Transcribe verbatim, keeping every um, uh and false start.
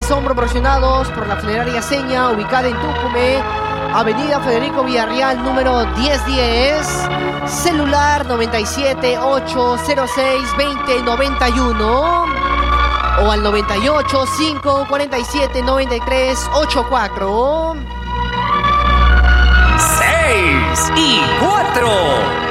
son proporcionados por la funeraria Seña, ubicada en Tucumé, Avenida Federico Villarreal, número diez diez, celular noventa y siete, ocho cero seis, veinte noventa y uno o al noventa y ocho, cinco cuarenta y siete, noventa y tres ochenta y cuatro. seis y cuatro.